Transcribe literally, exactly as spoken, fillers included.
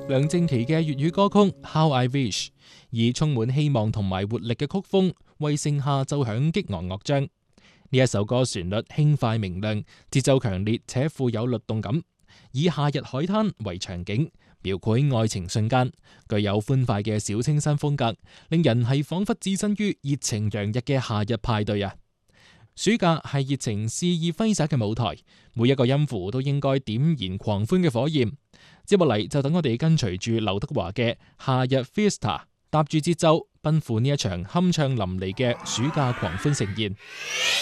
梁靜琪嘅粵語歌曲《How I Wish》，以充滿希望同埋活力嘅曲風，為盛夏奏響激昂樂章。呢一首歌旋律輕快明亮，節奏強烈且富有律動感，以夏日海灘為場景，描繪愛情瞬間，具有歡快嘅小清新風格，令人係仿佛置身於熱情洋溢嘅夏日派對啊！暑假係熱情肆意揮灑嘅舞台，每一個音符都應該點燃狂歡嘅火焰。接落嚟就等我哋跟隨住劉德華嘅《夏日 Fiesta》，搭住節奏，奔赴呢一場酣暢淋漓嘅暑假狂歡盛宴。